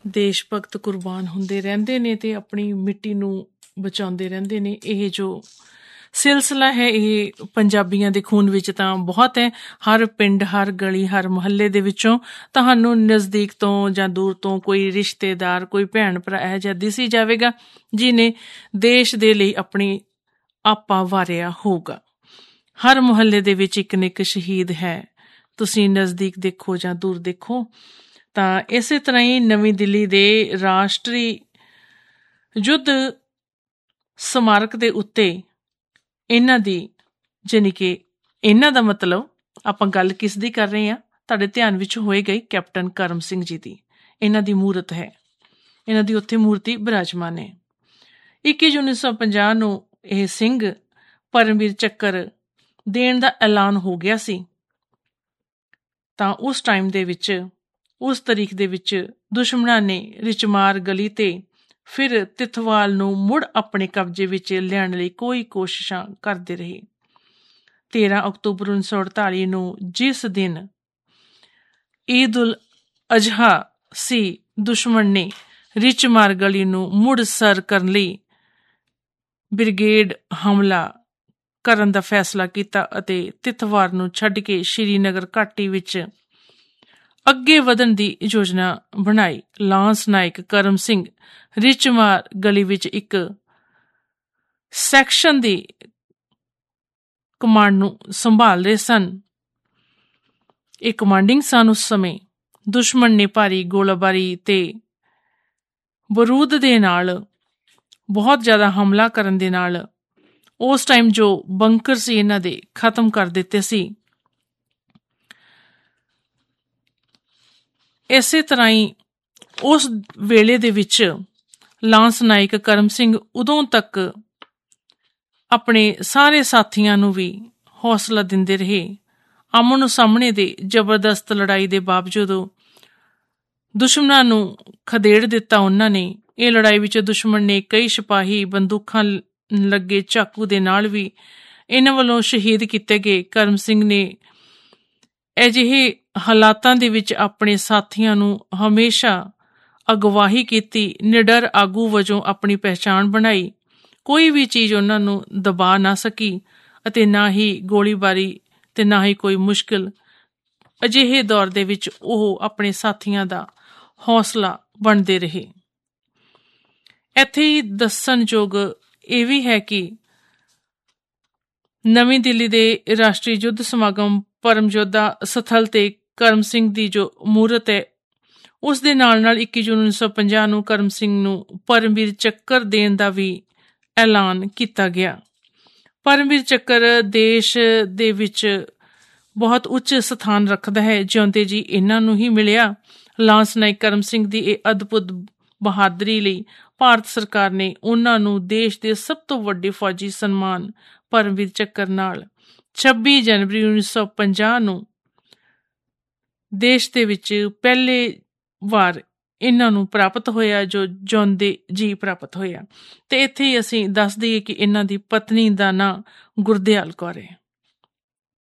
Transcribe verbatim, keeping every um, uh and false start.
ਦੇਸ਼ ਭਗਤ ਕੁਰਬਾਨ ਹੁੰਦੇ ਰਹਿੰਦੇ ਨੇ ਅਤੇ ਆਪਣੀ ਮਿੱਟੀ ਨੂੰ ਬਚਾਉਂਦੇ ਰਹਿੰਦੇ ਨੇ। ਇਹ ਜੋ ਸਿਲਸਿਲਾ ਹੈ ਇਹ ਪੰਜਾਬੀਆਂ ਦੇ ਖੂਨ ਵਿੱਚ ਤਾਂ ਬਹੁਤ ਹੈ। ਹਰ ਪਿੰਡ, ਹਰ ਗਲੀ, ਹਰ ਮੁਹੱਲੇ ਦੇ ਵਿੱਚੋਂ ਤੁਹਾਨੂੰ ਨਜ਼ਦੀਕ ਤੋਂ ਜਾਂ ਦੂਰ ਤੋਂ ਕੋਈ ਰਿਸ਼ਤੇਦਾਰ, ਕੋਈ ਭੈਣ ਭਰਾ ਇਹੋ ਜਿਹਾ ਦਿਸੀ ਜਾਵੇਗਾ ਜਿਹਨੇ ਦੇਸ਼ ਦੇ ਲਈ ਆਪਣੀ ਆਪਾ ਵਾਰਿਆ ਹੋਊਗਾ। ਹਰ ਮੁਹੱਲੇ ਦੇ ਵਿੱਚ ਇੱਕ ਨਾ ਇੱਕ ਸ਼ਹੀਦ ਹੈ, ਤੁਸੀਂ ਨਜ਼ਦੀਕ ਦੇਖੋ ਜਾਂ ਦੂਰ ਦੇਖੋ। ਤਾਂ ਇਸੇ ਤਰ੍ਹਾਂ ਹੀ ਨਵੀਂ ਦਿੱਲੀ ਦੇ ਰਾਸ਼ਟਰੀ ਯੁੱਧ ਸਮਾਰਕ ਦੇ ਉੱਤੇ ਇਹਨਾਂ ਦੀ ਜਾਣੀ ਕਿ ਇਹਨਾਂ ਦਾ ਮਤਲਬ ਆਪਾਂ ਗੱਲ ਕਿਸ ਦੀ ਕਰ ਰਹੇ ਹਾਂ, ਤੁਹਾਡੇ ਧਿਆਨ ਵਿੱਚ ਹੋਏਗਾ ਹੀ ਕੈਪਟਨ ਕਰਮ ਸਿੰਘ ਜੀ ਦੀ। ਇਹਨਾਂ ਦੀ ਮੂਰਤ ਹੈ, ਇਹਨਾਂ ਦੀ ਉੱਥੇ ਮੂਰਤੀ ਬਿਰਾਜਮਾਨ ਹੈ। ਇੱਕੀ ਜੂਨ ਉੱਨੀ ਸੌ ਪੰਜਾਹ ਨੂੰ ਇਹ ਸਿੰਘ ਪਰਮਵੀਰ ਚੱਕਰ ਦੇਣ ਦਾ ਐਲਾਨ ਹੋ ਗਿਆ ਸੀ। ਤਾਂ ਉਸ ਟਾਈਮ ਦੇ ਵਿੱਚ, ਉਸ ਤਾਰੀਖ ਦੇ ਵਿੱਚ ਦੁਸ਼ਮਣਾਂ ਨੇ ਰਿਚਮਾਰ ਗਲੀ ਤੇ ਫਿਰ ਤਿੱਥਵਾਲ ਨੂੰ ਮੁੜ ਆਪਣੇ ਕਬਜ਼ੇ ਵਿੱਚ ਲਿਆਉਣ ਲਈ ਕੋਈ ਕੋਸ਼ਿਸ਼ਾਂ ਕਰਦੇ ਰਹੇ। ਤੇਰਾਂ ਅਕਤੂਬਰ ਉੱਨੀ ਸੌ ਅੜਤਾਲੀ ਨੂੰ, ਜਿਸ ਦਿਨ ਈਦ ਉਲ ਅਜ਼ਹਾ ਸੀ, ਦੁਸ਼ਮਣ ਨੇ ਰਿਚਮਾਰ ਗਲੀ ਨੂੰ ਮੁੜ ਸਰ ਕਰਨ ਲਈ ਬ੍ਰਿਗੇਡ ਹਮਲਾ ਕਰਨ ਦਾ ਫੈਸਲਾ ਕੀਤਾ ਅਤੇ ਤਿੱਥਵਾਰ ਨੂੰ ਛੱਡ ਕੇ ਸ਼੍ਰੀਨਗਰ ਘਾਟੀ ਵਿੱਚ ਅੱਗੇ ਵਧਣ ਦੀ ਯੋਜਨਾ ਬਣਾਈ। ਲਾਂਸ ਨਾਇਕ ਕਰਮ ਸਿੰਘ ਰਿਚਮਾਰ ਗਲੀ ਵਿੱਚ ਇੱਕ ਸੈਕਸ਼ਨ ਦੀ ਕਮਾਂਡ ਨੂੰ ਸੰਭਾਲ ਰਹੇ ਸਨ। ਇਹ ਕਮਾਂਡਿੰਗ ਸਨ ਉਸ ਸਮੇਂ। ਦੁਸ਼ਮਣ ਨੇ ਭਾਰੀ ਗੋਲਾਬਾਰੀ ਤੇ ਬਰੂਦ ਦੇ ਨਾਲ ਬਹੁਤ ਜ਼ਿਆਦਾ ਹਮਲਾ ਕਰਨ ਦੇ ਨਾਲ ਉਸ ਟਾਈਮ ਜੋ ਬੰਕਰ ਸੀ ਇਹਨਾਂ ਦੇ ਖਤਮ ਕਰ ਦਿੱਤੇ ਸੀ। ਇਸੇ ਤਰ੍ਹਾਂ ਹੀ ਉਸ ਵੇਲੇ ਦੇ ਵਿੱਚ ਲਾਂਸ ਨਾਇਕ ਕਰਮ ਸਿੰਘ ਉਦੋਂ ਤੱਕ ਆਪਣੇ ਸਾਰੇ ਸਾਥੀਆਂ ਨੂੰ ਵੀ ਹੌਸਲਾ ਦਿੰਦੇ ਰਹੇ। ਆਮੋ ਸਾਹਮਣੇ ਦੇ ਜ਼ਬਰਦਸਤ ਲੜਾਈ ਦੇ ਬਾਵਜੂਦ ਦੁਸ਼ਮਣਾਂ ਨੂੰ ਖਦੇੜ ਦਿੱਤਾ ਉਹਨਾਂ ਨੇ। ਇਹ ਲੜਾਈ ਵਿੱਚ ਦੁਸ਼ਮਣ ਨੇ ਕਈ ਸਿਪਾਹੀ ਬੰਦੂਕਾਂ ਲੱਗੇ ਚਾਕੂ ਦੇ ਨਾਲ ਵੀ ਇਹਨਾਂ ਵੱਲੋਂ ਸ਼ਹੀਦ ਕੀਤੇ ਗਏ। ਕਰਮ ਸਿੰਘ ਨੇ ਅਜਿਹੇ ਹਾਲਾਤਾਂ ਦੇ ਵਿੱਚ ਆਪਣੇ ਸਾਥੀਆਂ ਨੂੰ ਹਮੇਸ਼ਾ ਅਗਵਾਈ ਕੀਤੀ, ਨਿਡਰ ਆਗੂ ਵਜੋਂ ਆਪਣੀ ਪਹਿਚਾਣ ਬਣਾਈ। ਕੋਈ ਵੀ ਚੀਜ਼ ਉਹਨਾਂ ਨੂੰ ਦਬਾ ਨਾ ਸਕੀ ਅਤੇ ਨਾ ਹੀ ਗੋਲੀਬਾਰੀ ਤੇ ਨਾ ਹੀ ਕੋਈ ਮੁਸ਼ਕਿਲ। ਅਜਿਹੇ ਦੌਰ ਦੇ ਵਿੱਚ ਉਹ ਆਪਣੇ ਸਾਥੀਆਂ ਦਾ ਹੌਸਲਾ ਬਣਦੇ ਰਹੇ। ਇੱਥੇ ਹੀ ਦੱਸਣਯੋਗ ਇਹ ਵੀ ਹੈ ਕਿ ਨਵੀਂ ਦਿੱਲੀ ਦੇ ਰਾਸ਼ਟਰੀ ਯੁੱਧ ਸਮਾਗਮ ਪਰਮ ਯੋਧਾ ਸਥਲ ਤੇ ਕਰਮ ਸਿੰਘ ਦੀ ਜੋ ਮੂਰਤ ਹੈ, ਉਸ ਦੇ ਨਾਲ ਨਾਲ ਇੱਕੀ ਜੂਨ ਉੱਨੀ ਸੌ ਪੰਜਾਹ ਨੂੰ ਕਰਮ ਸਿੰਘ ਨੂੰ ਪਰਮਵੀਰ ਚੱਕਰ ਦੇਣ ਦਾ ਵੀ ਐਲਾਨ ਕੀਤਾ ਗਿਆ। ਪਰਮਵੀਰ ਚੱਕਰ ਦੇਸ਼ ਦੇ ਵਿੱਚ ਬਹੁਤ ਉੱਚ ਸਥਾਨ ਰੱਖਦਾ ਹੈ। ਜਿਉਂਦੇ ਜੀ ਇਹਨਾਂ ਨੂੰ ਹੀ ਮਿਲਿਆ। ਲਾਂਸ ਨਾਇਕ ਕਰਮ ਸਿੰਘ ਦੀ ਇਹ ਅਦਭੁਤ ਬਹਾਦਰੀ ਲਈ ਭਾਰਤ ਸਰਕਾਰ ਨੇ ਉਹਨਾਂ ਨੂੰ ਦੇਸ਼ ਦੇ ਸਭ ਤੋਂ ਵੱਡੇ ਫੌਜੀ ਸਨਮਾਨ ਪਰਮਵੀਰ ਚੱਕਰ ਨਾਲ ਛੱਬੀ ਜਨਵਰੀ ਉੱਨੀ ਸੌ ਪੰਜਾਹ ਨੂੰ ਦੇਸ਼ ਦੇ ਵਿੱਚ ਪਹਿਲੇ ਵਾਰ ਇਹਨਾਂ ਨੂੰ ਪ੍ਰਾਪਤ ਹੋਇਆ, ਜੋ ਜਿਉਂਦੇ ਜੀ ਪ੍ਰਾਪਤ ਹੋਇਆ। ਤੇ ਇੱਥੇ ਹੀ ਅਸੀਂ ਦੱਸ ਦਈਏ ਕਿ ਇਹਨਾਂ ਦੀ ਪਤਨੀ ਦਾ ਨਾਂ ਗੁਰਦਿਆਲ ਕੌਰ ਹੈ।